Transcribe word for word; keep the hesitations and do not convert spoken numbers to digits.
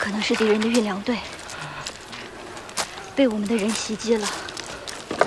可能是敌人的运粮队被我们的人袭击了。